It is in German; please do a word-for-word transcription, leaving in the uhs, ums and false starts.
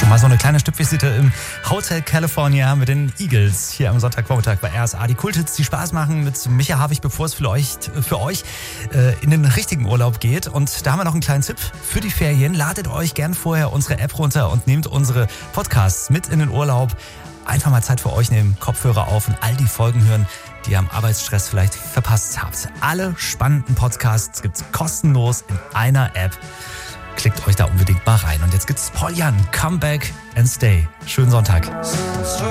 Mal so eine kleine Stippvisite im Hotel California mit den Eagles hier am Sonntagvormittag bei R S A. Die Kulthits, die Spaß machen mit Micha Havig, bevor es für euch, für euch äh, in den richtigen Urlaub geht. Und da haben wir noch einen kleinen Tipp für die Ferien. Ladet euch gern vorher unsere App runter und nehmt unsere Podcasts mit in den Urlaub. Einfach mal Zeit für euch nehmen, Kopfhörer auf und all die Folgen hören, die ihr am Arbeitsstress vielleicht verpasst habt. Alle spannenden Podcasts gibt's kostenlos in einer App. Klickt euch da unbedingt mal rein. Und jetzt gibt's Paul Jan, Come Back and Stay. Schönen Sonntag.